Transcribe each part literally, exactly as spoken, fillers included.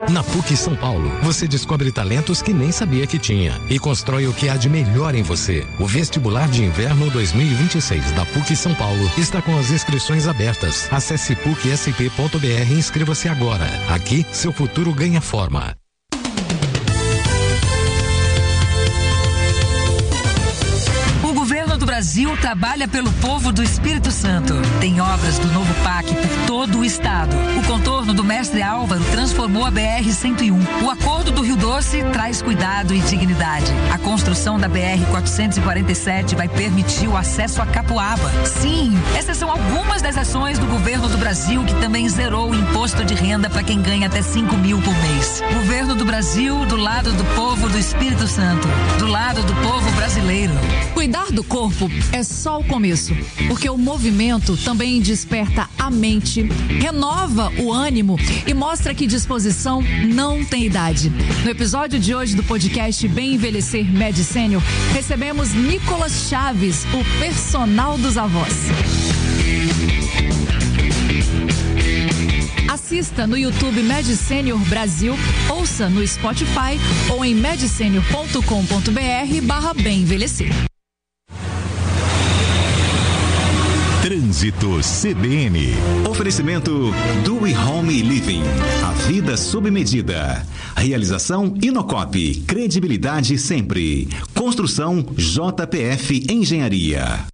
Na P U C São Paulo, você descobre talentos que nem sabia que tinha e constrói o que há de melhor em você. O Vestibular de Inverno dois mil e vinte e seis da P U C São Paulo está com as inscrições abertas. Acesse puc s p ponto b r e inscreva-se agora. Aqui, seu futuro ganha forma. O Brasil trabalha pelo povo do Espírito Santo. Tem obras do novo P A C por todo o estado. O contorno do Mestre Álvaro transformou a B R cento e um. O acordo do Rio Doce traz cuidado e dignidade. A construção da B R quatrocentos e quarenta e sete vai permitir o acesso a Capuaba. Sim, essas são algumas das ações do governo do Brasil que também zerou o imposto de renda para quem ganha até cinco mil por mês. Governo do Brasil do lado do povo do Espírito Santo. Do lado do povo brasileiro. Cuidar do corpo é só o começo, porque o movimento também desperta a mente, renova o ânimo e mostra que disposição não tem idade. No episódio de hoje do podcast Bem Envelhecer Med Senior, recebemos Nicolas Chaves, o personal dos avós. Assista no YouTube Med Senior Brasil, ouça no Spotify ou em medsenior ponto com ponto b r barra bem envelhecer. Trânsito C B N. Oferecimento Do Home Living. A vida sob medida. Realização Inocop. Credibilidade sempre. Construção J P F Engenharia.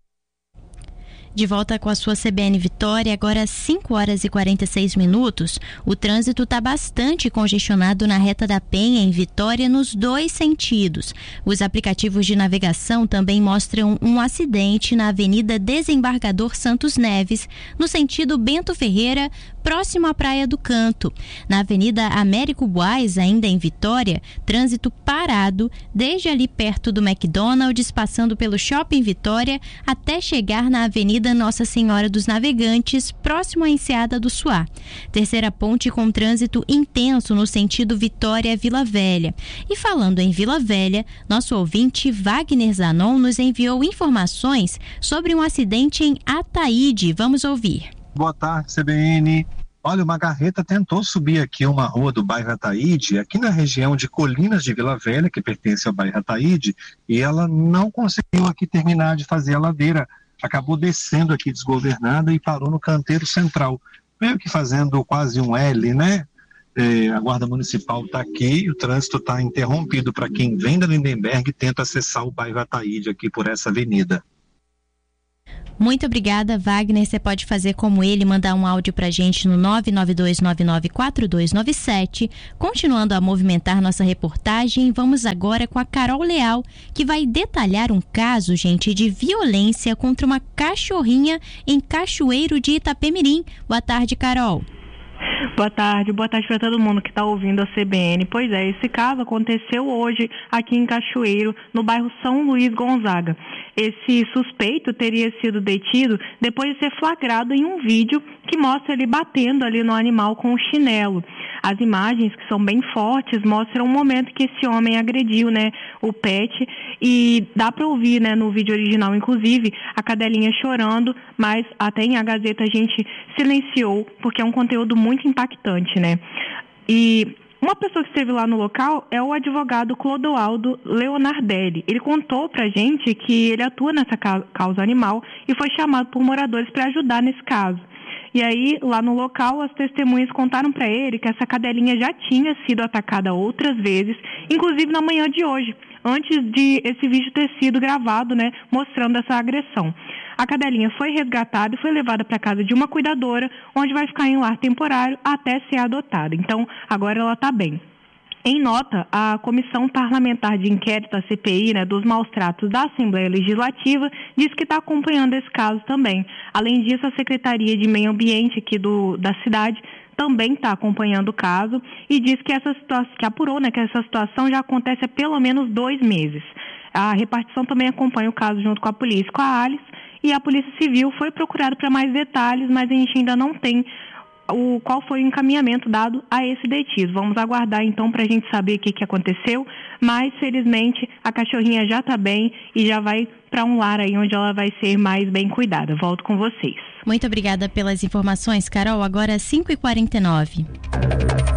De volta com a sua C B N Vitória, agora às cinco horas e quarenta e seis minutos. O trânsito está bastante congestionado na reta da Penha, em Vitória, nos dois sentidos. Os aplicativos de navegação também mostram um acidente na Avenida Desembargador Santos Neves, no sentido Bento Ferreira, próximo à Praia do Canto. Na Avenida Américo Buais, ainda em Vitória, trânsito parado, desde ali perto do McDonald's, passando pelo Shopping Vitória, até chegar na Avenida Nossa Senhora dos Navegantes, próximo à Enseada do Suá. Terceira ponte com trânsito intenso no sentido Vitória-Vila Velha. E falando em Vila Velha, nosso ouvinte Wagner Zanon nos enviou informações sobre um acidente em Ataíde. Vamos ouvir. Boa tarde, C B N. Olha, uma carreta tentou subir aqui uma rua do bairro Ataíde, aqui na região de Colinas de Vila Velha, que pertence ao bairro Ataíde, e ela não conseguiu aqui terminar de fazer a ladeira. Acabou descendo aqui desgovernada e parou no canteiro central, meio que fazendo quase um L, né? É, a Guarda Municipal está aqui e o trânsito está interrompido para quem vem da Lindenberg e tenta acessar o bairro Ataíde aqui por essa avenida. Muito obrigada, Wagner. Você pode fazer como ele, mandar um áudio pra gente no nove nove dois nove nove quatro dois nove sete. Continuando a movimentar nossa reportagem, vamos agora com a Carol Leal, que vai detalhar um caso, gente, de violência contra uma cachorrinha em Cachoeiro de Itapemirim. Boa tarde, Carol. Boa tarde, boa tarde para todo mundo que está ouvindo a C B N. Pois é, esse caso aconteceu hoje aqui em Cachoeiro, no bairro São Luís Gonzaga. Esse suspeito teria sido detido depois de ser flagrado em um vídeo que mostra ele batendo ali no animal com um chinelo. As imagens, que são bem fortes, mostram o momento que esse homem agrediu, né, o pet, e dá para ouvir, né, no vídeo original, inclusive, a cadelinha chorando, mas até em a Gazeta a gente silenciou, porque é um conteúdo muito impactante, né? E uma pessoa que esteve lá no local é o advogado Clodoaldo Leonardelli. Ele contou pra gente que ele atua nessa causa animal e foi chamado por moradores para ajudar nesse caso. E aí, lá no local, as testemunhas contaram para ele que essa cadelinha já tinha sido atacada outras vezes, inclusive na manhã de hoje, antes de esse vídeo ter sido gravado, né, mostrando essa agressão. A cadelinha foi resgatada e foi levada para a casa de uma cuidadora, onde vai ficar em lar temporário até ser adotada. Então, agora ela está bem. Em nota, a Comissão Parlamentar de Inquérito, a C P I, né, dos maus-tratos da Assembleia Legislativa, diz que está acompanhando esse caso também. Além disso, a Secretaria de Meio Ambiente aqui do, da cidade também está acompanhando o caso e diz que essa situação, que apurou, né, que essa situação já acontece há pelo menos dois meses. A repartição também acompanha o caso junto com a polícia, com a Alice, e a Polícia Civil foi procurada para mais detalhes, mas a gente ainda não tem o, qual foi o encaminhamento dado a esse detido. Vamos aguardar então para a gente saber o que, que aconteceu, mas felizmente a cachorrinha já está bem e já vai para um lar aí onde ela vai ser mais bem cuidada. Volto com vocês. Muito obrigada pelas informações, Carol. Agora cinco e quarenta e nove.